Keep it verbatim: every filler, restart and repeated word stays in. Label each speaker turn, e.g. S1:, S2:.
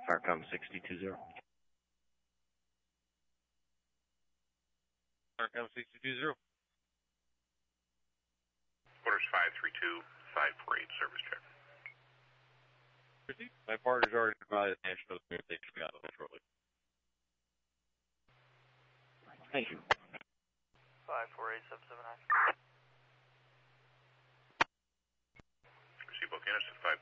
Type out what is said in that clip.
S1: Firecom sixty two zero.
S2: Firecom sixty two zero.
S3: Orders five three two, five four eight, service check.
S2: Proceed. My partner's already provided national communication out of shortly.
S1: Thank you.
S4: five four eight seven seven nine.
S3: Receive both units at five